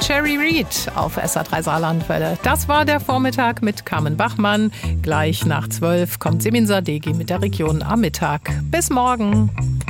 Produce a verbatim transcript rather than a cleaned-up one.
Cherry Reid auf S R drei Saarlandwelle. Das war der Vormittag mit Carmen Bachmann. Gleich nach zwölf kommt Semin Sadeghi mit der Region am Mittag. Bis morgen.